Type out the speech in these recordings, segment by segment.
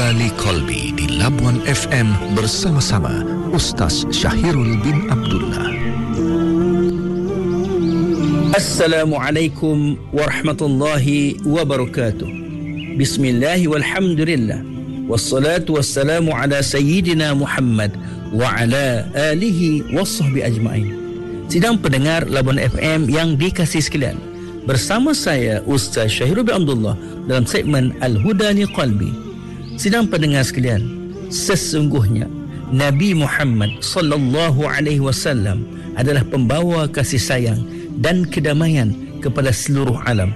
Huda li Qalbi di Labuan FM bersama-sama Ustaz Syahirul bin Abdullah. Assalamualaikum warahmatullahi wabarakatuh. Bismillahi walhamdulillah. Wassalatu wassalamu ala sayyidina Muhammad wa ala alihi wasahbi ajma'in. Sidang pendengar Labuan FM yang dikasihi sekalian, bersama saya Ustaz Syahirul bin Abdullah dalam segmen Al-Huda li Qalbi. Sidang pendengar sekalian, sesungguhnya Nabi Muhammad sallallahu alaihi wasallam adalah pembawa kasih sayang dan kedamaian kepada seluruh alam.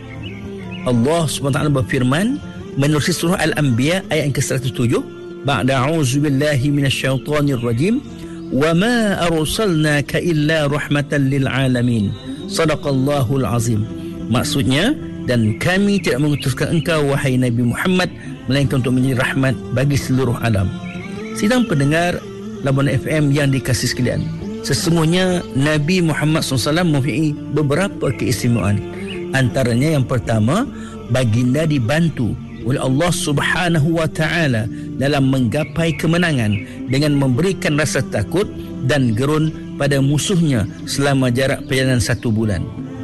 Allah SWT berfirman menerusi surah Al-Anbiya ayat yang ke-107, ba'da a'udzubillahi minasyaitonir rajim, wa ma arsalnaka illa rahmatan lil alamin. Sadaqallahul azim. Maksudnya, dan kami tidak mengutuskan engkau wahai Nabi Muhammad melainkan untuk menjadi rahmat bagi seluruh alam. Sidang pendengar Labuan FM yang dikasihi sekalian, sesungguhnya Nabi Muhammad SAW mempunyai beberapa keistimewaan. Antaranya yang pertama, baginda dibantu oleh Allah Subhanahu wa taala dalam menggapai kemenangan dengan memberikan rasa takut dan gerun pada musuhnya selama jarak perjalanan 1 bulan.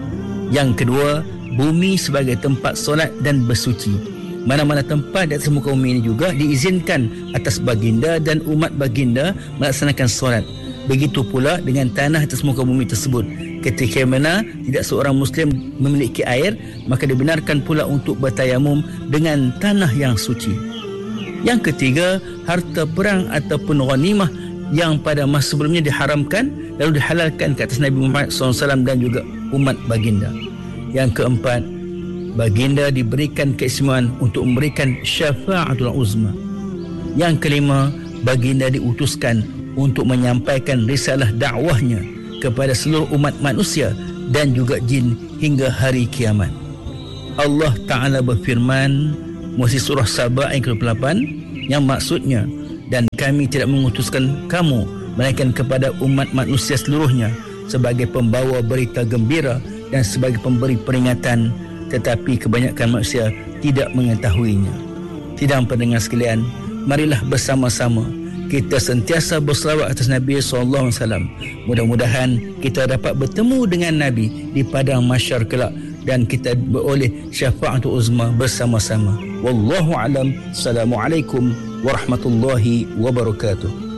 Yang kedua, bumi sebagai tempat solat dan bersuci. Mana-mana tempat di atas muka bumi ini juga diizinkan atas baginda dan umat baginda melaksanakan solat. Begitu pula dengan tanah atas muka bumi tersebut. Ketika mana tidak seorang Muslim memiliki air, maka dibenarkan pula untuk bertayamum dengan tanah yang suci. Yang ketiga, harta perang ataupun ghanimah yang pada masa sebelumnya diharamkan lalu dihalalkan ke atas Nabi Muhammad SAW dan juga umat baginda. Yang keempat, baginda diberikan keistimewaan untuk memberikan syafa'atul uzma. Yang kelima, baginda diutuskan untuk menyampaikan risalah dakwahnya kepada seluruh umat manusia dan juga jin hingga hari kiamat. Allah Ta'ala berfirman muasi surah Sabah ayat ke-8 yang maksudnya, dan kami tidak mengutuskan kamu melainkan kepada umat manusia seluruhnya sebagai pembawa berita gembira dan sebagai pemberi peringatan, tetapi kebanyakan manusia tidak mengetahuinya. Sidang pendengar sekalian, marilah bersama-sama kita sentiasa berselawat atas Nabi SAW. Mudah-mudahan kita dapat bertemu dengan Nabi di padang mahsyar kelak dan kita beroleh syafa'atul uzma bersama-sama. Wallahu alam. Assalamualaikum warahmatullahi wabarakatuh.